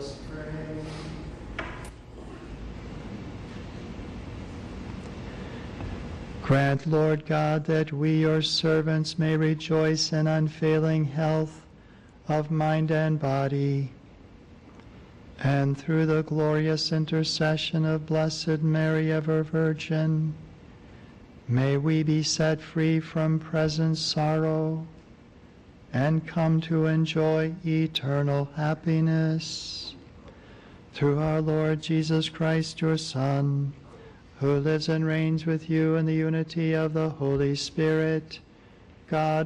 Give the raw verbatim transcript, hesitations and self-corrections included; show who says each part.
Speaker 1: us pray.
Speaker 2: Grant, Lord God, that we, your servants, may rejoice in unfailing health of mind and body, and through the glorious intercession of Blessed Mary, ever Virgin, may we be set free from present sorrow and come to enjoy eternal happiness. Through our Lord Jesus Christ, your Son, who lives and reigns with you in the unity of the Holy Spirit, God,